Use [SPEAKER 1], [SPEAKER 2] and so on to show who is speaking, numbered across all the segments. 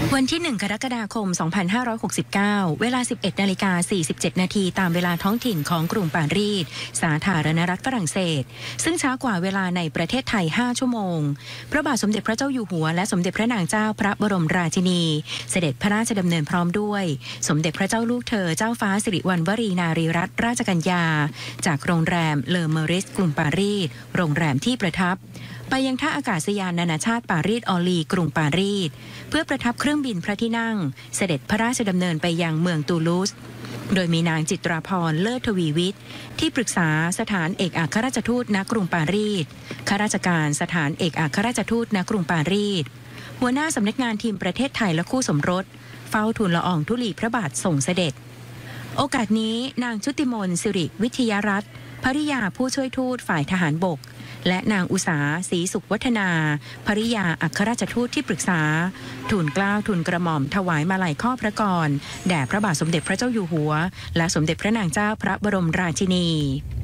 [SPEAKER 1] วันที่ 1 กรกฎาคม 2569 เวลา 11:47 นาทีตามเวลาท้องถิ่นของกรุงปารีสสาธารณรัฐฝรั่งเศสซึ่งช้ากว่าเวลาในประเทศไทย 5 ชั่วโมงพระบาทสมเด็จพระเจ้าอยู่หัวและสมเด็จพระนางเจ้าพระบรมราชินีเสด็จพระราชดำเนินพร้อมด้วยสมเด็จพระเจ้าลูกเธอเจ้าฟ้าสิริวัณวรีนารีรัตนราชกัญญาจากโรงแรมเลอเมอริสกรุงปารีสโรงแรมที่ประทับไปยังท่าอากาศยานนานาชาติปารีสออลีกรุงปารีสเพื่อประทับเครื่องบินพระที่นั่งเสด็จพระราชดำเนินไปยังเมืองตูลูสโดยมีนางจิตราพรเลิศทวีวิทย์ที่ปรึกษาสถานเอกอัครราชทูตณกรุงปารีสข้าราชการสถานเอกอัครราชทูตณกรุงปารีสหัวหน้าสำนักงานทีมประเทศไทยและคู่สมรสเฝ้าทูลละอองธุลีพระบาทส่งเสด็จโอกาสนี้นางชุติมนต์สิริวิทยารัตน์ภริยาผู้ช่วยทูตฝ่ายทหารบกและนางอุษาศรีสุขวัฒนาภริยาอัครราชทูตที่ปรึกษาทูลเกล้าทูลกระหม่อมถวายมาลัยข้อพระกรแด่พระบาทสมเด็จพระเจ้าอยู่หัวและสมเด็จพระนางเจ้าพระบรมราชินี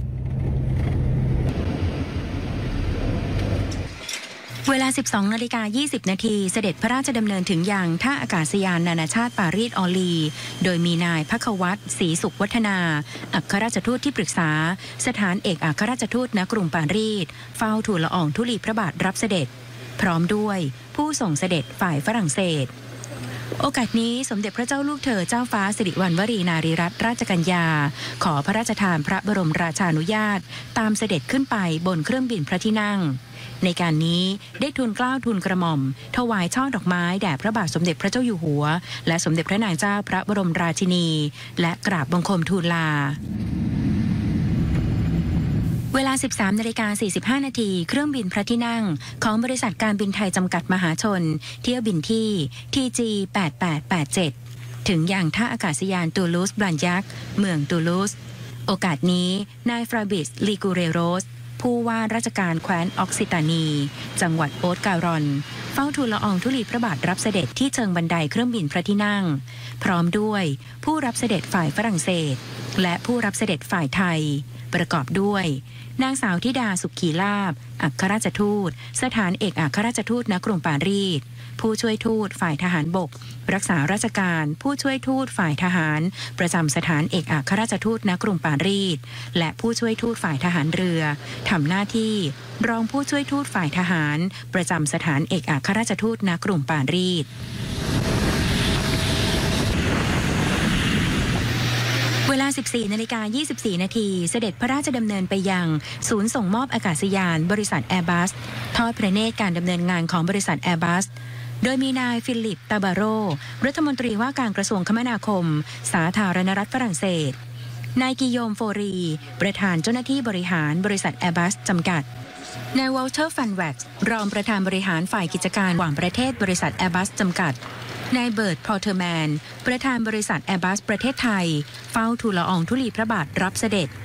[SPEAKER 1] เวลา 12:20 นาทีเสด็จพระราชดำเนินถึงยังท่าอากาศยานนานาชาติปารีสออลีโดยมีนายภัควัตรศรีสุขวัฒนาอัครราชทูตที่ปรึกษาสถานเอกอัครราชทูตณกรุงปารีสเฝ้าทูลละอองธุลีพระบาทรับเสด็จพร้อมด้วยผู้ส่งเสด็จฝ่ายฝรั่งเศสโอกาสนี้สมเด็จพระเจ้าลูกเธอเจ้าฟ้าสิริวัณวรีนารีรัตนราชกัญญาขอพระราชทานพระบรมราชานุญาตตามเสด็จขึ้นไปบนเครื่องบินพระที่นั่งในการนี้ได้ทูลเกล้าทูลกระหม่อมถวายช่อดอกไม้แด่พระบาทสมเด็จพระเจ้าอยู่หัวและสมเด็จพระนางเจ้าพระบรมราชินีและกราบบังคมทูลลาเวลา 13:45 นาทีเครื่องบินพระที่นั่งของบริษัทการบินไทยจำกัดมหาชนเที่ยวบินที่ TG 8887ถึงยังท่าอากาศยานตูลูสบลันยักเมืองตูลูสโอกาสนี้นายฟราบิสลีกูเรโรสผู้ว่าราชการแคว้นออกซิตานีจังหวัดโอ๊ตการอนเฝ้าทูลละอองธุลีพระบาทรับเสด็จที่เชิงบันไดเครื่องบินพระที่นั่งพร้อมด้วยผู้รับเสด็จฝ่ายฝรั่งเศสและผู้รับเสด็จฝ่ายไทยประกอบด้วยนางสาวธิดาสุขีลาภอัครราชทูตสถานเอกอัครราชทูตณกรุงปารีสผู้ช่วยทูตฝ่ายทหารบกรักษาราชการผู้ช่วยทูตฝ่ายทหารประจำสถานเอกอัครราชทูตณกรุงปารีสและผู้ช่วยทูตฝ่ายทหารเรือทำหน้าที่รองผู้ช่วยทูตฝ่ายทหารประจำสถานเอกอัครราชทูตณกรุงปารีสเวลา 14:24 นาทีเสด็จพระราชดำเนินไปยังศูนย์ส่งมอบอากาศยานบริษัทแอร์บัสทอดพระเนตรการดำเนินงานของบริษัทแอร์บัสโดยมีนายฟิลิปตาบาโรรัฐมนตรีว่าการกระทรวงคมนาคมสาธารณรัฐฝรั่งเศสนายกิโยมโฟรีประธานเจ้าหน้าที่บริหารบริษัทแอร์บัสจำกัดนายวอลเตอร์ฟันแว็กซ์รองประธานบริหารฝ่ายกิจการต่างประเทศบริษัทแอร์บัสจำกัดนายเบิร์ตพอลเทอร์แมนประธานบริษัทแอร์บัสประเทศไทยเฝ้าทูลละอองธุลีพระบาทรับเสด็จ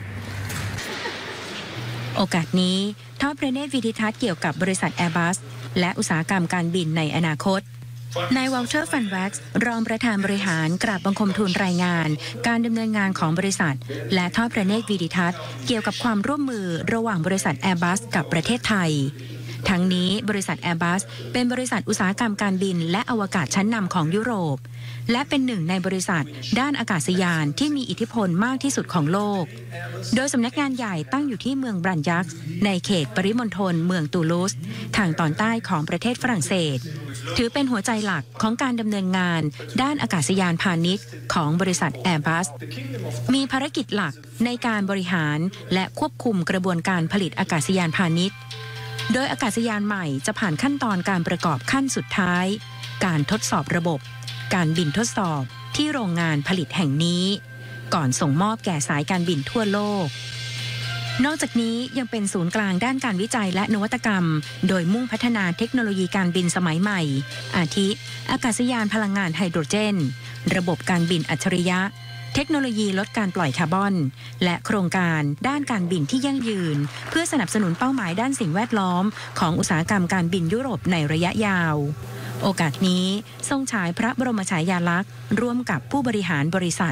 [SPEAKER 1] โอกาสนี้ทอดพระเนตรวิดิทัศน์เกี่ยวกับบริษัทแอร์บัสและอุตสาหกรรมการบินในอนาคตนายวอลเตอร์ฟันแว็กซ์รองประธานบริหารกราบบังคมทูลรายงานการดำเนินงานของบริษัทและทอดพระเนตรวิดิทัศน์เกี่ยวกับความร่วมมือระหว่างบริษัทแอร์บัสกับประเทศไทยทั้งนี้บริษัทแอร์บัสเป็นบริษัทอุตสาหกรรมการบินและอวกาศชั้นนำของยุโรปและเป็นหนึ่งในบริษัทด้านอากาศยานที่มีอิทธิพลมากที่สุดของโลกโดยสำนักงานใหญ่ตั้งอยู่ที่เมืองบรันยักซ์ในเขตปริมณฑลเมืองตูลูสทางตอนใต้ของประเทศฝรั่งเศสถือเป็นหัวใจหลักของการดำเนินงานด้านอากาศยานพาณิชย์ของบริษัทแอร์บัสมีภารกิจหลักในการบริหารและควบคุมกระบวนการผลิตอากาศยานพาณิชย์โดยอากาศยานใหม่จะผ่านขั้นตอนการประกอบขั้นสุดท้ายการทดสอบระบบการบินทดสอบที่โรงงานผลิตแห่งนี้ก่อนส่งมอบแก่สายการบินทั่วโลกนอกจากนี้ยังเป็นศูนย์กลางด้านการวิจัยและนวัตกรรมโดยมุ่งพัฒนาเทคโนโลยีการบินสมัยใหม่อาทิอากาศยานพลังงานไฮโดรเจนระบบการบินอัจฉริยะเทคโนโลยีลดการปล่อยคาร์บอนและโครงการด้านการบินที่ยั่งยืนเพื่อสนับสนุนเป้าหมายด้านสิ่งแวดล้อมของอุตสาหกรรมการบินยุโรปในระยะยาวโอกาสนี้ทรงฉายพระบรมฉายาลักษณ์ร่วมกับผู้บริหารบริษัท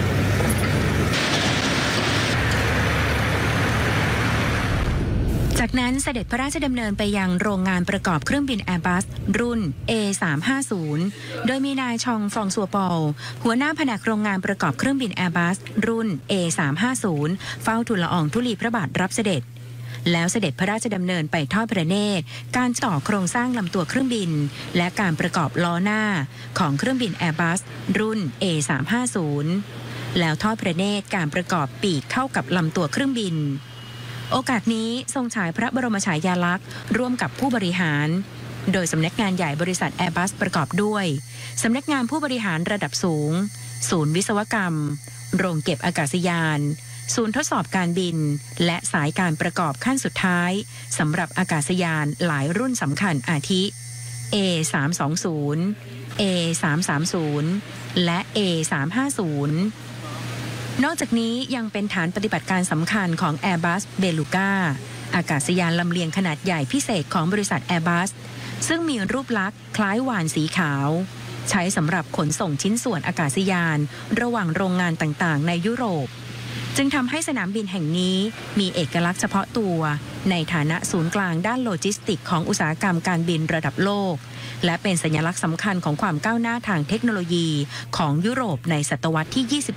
[SPEAKER 1] จากจากนั้นเสด็จพระราชดำเนินไปยังโรงงานประกอบเครื่องบิน Airbus รุ่น A350 โดยมีนายชองฟรองซัวปอลหัวหน้าแผนกโรงงานประกอบเครื่องบิน Airbus รุ่น A350 เฝ้าทูลละอองธุลีพระบาทรับเสด็จแล้วเสด็จพระราชดำเนินไปทอดพระเนตรการต่อโครงสร้างลำตัวเครื่องบินและการประกอบล้อหน้าของเครื่องบิน Airbus รุ่น A350 แล้วทอดพระเนตรการประกอบปีกเข้ากับลำตัวเครื่องบินโอกาสนี้ทรงฉายพระบรมฉายาลักษณ์ร่วมกับผู้บริหารโดยสำนักงานใหญ่บริษัท Airbus ประกอบด้วยสำนักงานผู้บริหารระดับสูงศูนย์วิศวกรรมโรงเก็บอากาศยานศูนย์ทดสอบการบินและสายการประกอบขั้นสุดท้ายสำหรับอากาศยานหลายรุ่นสำคัญอาทิ A320 A330 และ A350 นอกจากนี้ยังเป็นฐานปฏิบัติการสำคัญของ Airbus Beluga อากาศยานลำเลียงขนาดใหญ่พิเศษของบริษัท Airbus ซึ่งมีรูปลักษณ์คล้ายวาฬสีขาวใช้สำหรับขนส่งชิ้นส่วนอากาศยานระหว่างโรงงานต่างๆในยุโรปจึงทำให้สนามบินแห่งนี้มีเอกลักษณ์เฉพาะตัวในฐานะศูนย์กลางด้านโลจิสติกของอุตสาหกรรมการบินระดับโลกและเป็นสัญลักษณ์สำคัญของความก้าวหน้าทางเทคโนโลยีของยุโรปในศตวรรษที่ 21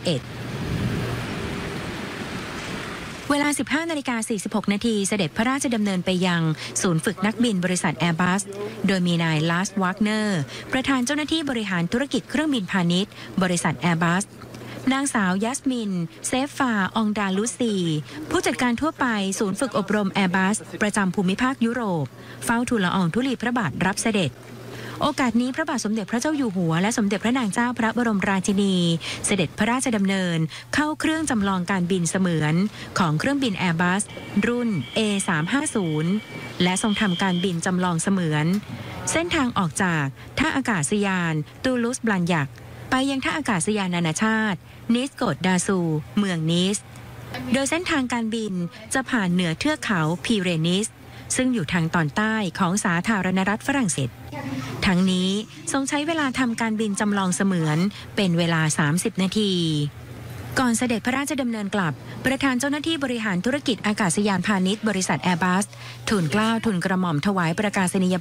[SPEAKER 1] เวลา 15:46 น.เสด็จพระราชดำเนินไปยังศูนย์ฝึกนักบินบริษัท Airbus โดยมีนายลาสวากเนอร์ประธานเจ้าหน้าที่บริหารธุรกิจเครื่องบินพาณิชย์บริษัท Airbus นางสาวยัสมินเซฟฟาองดาลุซีผู้จัดการทั่วไปศูนย์ฝึกอบรม Airbus ประจำภูมิภาคยุโรปเฝ้าทูลละอองธุลีพระบาทรับเสด็จโอกาสนี้พระบาทสมเด็จพระเจ้าอยู่หัวและสมเด็จพระนางเจ้าพระบรมราชินีเสด็จพระราชดำเนินเข้าเครื่องจำลองการบินเสมือนของเครื่องบิน Airbus รุ่น A350 และทรงทำการบินจำลองเสมือนเส้นทางออกจากท่าอากาศยานตูลูสบลันยักไปยังท่าอากาศยานนานาชาตินิสโกดดาซูเมืองนิสโดยเส้นทางการบินจะผ่านเหนือเทือกเขาพีเรนีสซึ่งอยู่ทางตอนใต้ของสาธารณรัฐฝรั่งเศสทั้งนี้ทรงใช้เวลาทำการบินจำลองเสมือนเป็นเวลา30 นาทีก่อนเสด็จพระราชดำเนินกลับประธานเจ้าหน้าที่บริหารธุรกิจอากาศยานพาณิชย์บริษัท Airbus ทูลเกล้าทูลกระหม่อมถวายประกาศนีย